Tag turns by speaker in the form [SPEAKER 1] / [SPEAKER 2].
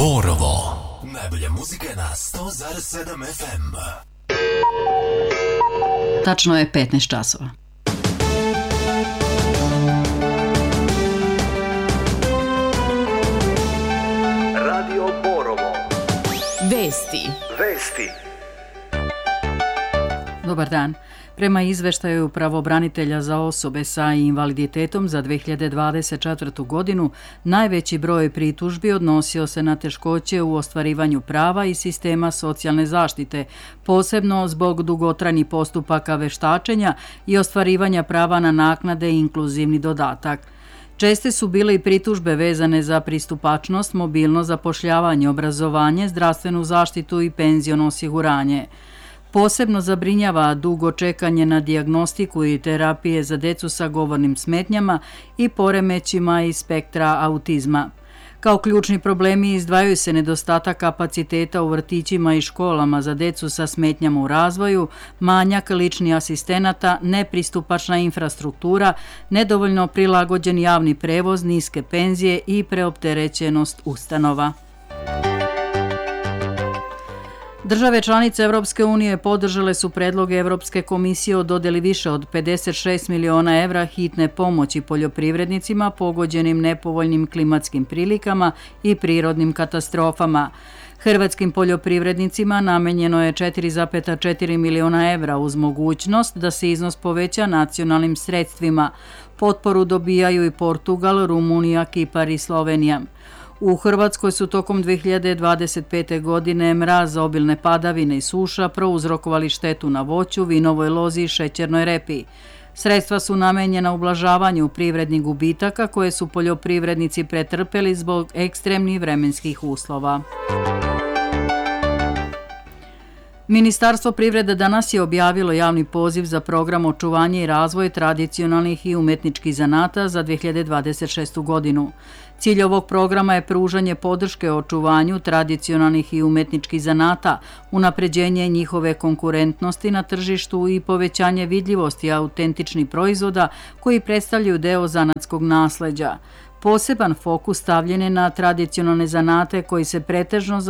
[SPEAKER 1] Borovo. Najbolja muzika je na 100,7 FM.
[SPEAKER 2] Tačno je 15 časova.
[SPEAKER 3] Radio Borovo.
[SPEAKER 4] Vesti.
[SPEAKER 2] Dobar dan. Prema izveštaju pravobranitelja za osobe sa invaliditetom za 2024. godinu, najveći broj pritužbi odnosio se na teškoće u ostvarivanju prava i sistema socijalne zaštite, posebno zbog dugotrajnih postupaka veštačenja i ostvarivanja prava na naknade i inkluzivni dodatak. Česte su bile i pritužbe vezane za pristupačnost, mobilno zapošljavanje, obrazovanje, zdravstvenu zaštitu i penziono osiguranje. Posebno zabrinjava dugo čekanje na dijagnostiku i terapije za decu sa govornim smetnjama i poremećima iz spektra autizma. Kao ključni problemi izdvajaju se nedostatak kapaciteta u vrtićima i školama za decu sa smetnjama u razvoju, manjak ličnih asistenata, nepristupačna infrastruktura, nedovoljno prilagođen javni prevoz, niske penzije i preopterećenost ustanova. Države članice Evropske unije podržale su predloge Evropske komisije o dodeli više od 56 miliona evra hitne pomoći poljoprivrednicima pogođenim nepovoljnim klimatskim prilikama i prirodnim katastrofama. Hrvatskim poljoprivrednicima namenjeno je 4,4 miliona evra uz mogućnost da se iznos poveća nacionalnim sredstvima. Potporu dobijaju i Portugal, Rumunija, Kipar i Slovenija. U Hrvatskoj su tokom 2025. godine mraz, obilne padavine i suša prouzrokovali štetu na voću, vinovoj lozi i šećernoj repi. Sredstva su namenjena ublažavanju privrednih gubitaka koje su poljoprivrednici pretrpeli zbog ekstremnih vremenskih uslova. Ministarstvo privrede danas je objavilo javni poziv za program očuvanja i razvoj tradicionalnih i umetničkih zanata za 2026. godinu. Cilj ovog programa je pružanje podrške očuvanju tradicionalnih i umetničkih zanata, unapređenje njihove konkurentnosti na tržištu i povećanje vidljivosti autentičnih proizvoda koji predstavljaju deo zanatskog nasleđa. Poseban fokus stavljen je na tradicionalne zanate koji se pretežno